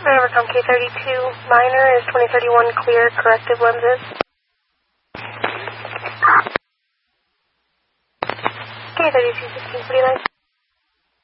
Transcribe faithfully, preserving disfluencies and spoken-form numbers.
Evercom K thirty-two minor is twenty thirty-one clear corrective lenses. K thirty-two sixteen forty-nine.